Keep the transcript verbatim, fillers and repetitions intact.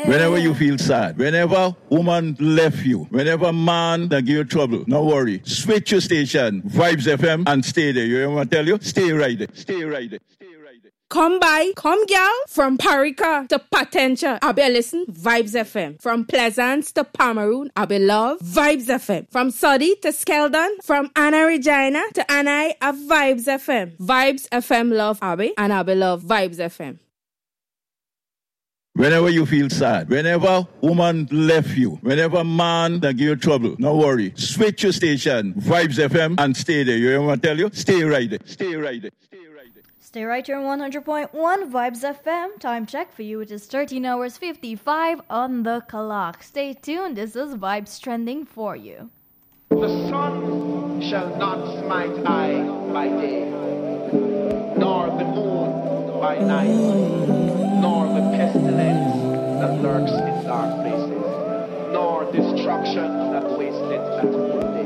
Whenever you feel sad, whenever woman left you, whenever man that give you trouble, no worry. Switch your station, Vibes F M, and stay there. You know what I tell you? Stay right there. Stay right there. Stay right there. Come by, come gal, from Parika to Patentia, I be listen, Vibes F M. From Pleasance to Pomeroon, I be love, Vibes F M. From Soddy to Skeldon, from Anna Regina to Anai, a Vibes F M. Vibes F M love Abby, and I be love Vibes F M. Whenever you feel sad, whenever woman left you, whenever man that give you trouble, no worry. Switch your station, Vibes F M, and stay there. You know what I tell you? Stay right there. Stay right there. Stay right there. Stay right here on one hundred point one Vibes F M. Time check for you, it is thirteen hours fifty-five on the clock. Stay tuned, this is Vibes Trending for you. The sun shall not smite I by day, nor the moon by night, nor the pestilence that lurks in dark places, nor destruction that